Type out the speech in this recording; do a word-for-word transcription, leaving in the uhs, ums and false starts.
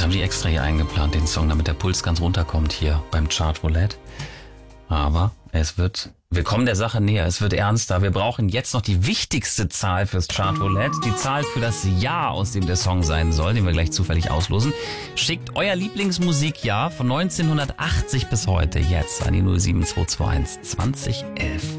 haben die extra hier eingeplant, den Song, damit der Puls ganz runterkommt hier beim Chart Roulette. Aber es wird, wir kommen der Sache näher, es wird ernster. Wir brauchen jetzt noch die wichtigste Zahl fürs Chart Roulette, die Zahl für das Jahr, aus dem der Song sein soll, den wir gleich zufällig auslosen. Schickt euer Lieblingsmusikjahr von neunzehnhundertachtzig bis heute jetzt an die null sieben zwei zwei eins zwanzig elf.